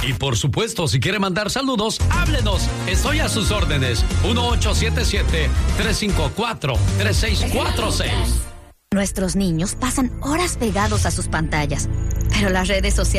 Y por supuesto, si quiere mandar saludos, háblenos. Estoy a sus órdenes. 1877-354-3646. Nuestros niños pasan horas pegados a sus pantallas, pero las redes sociales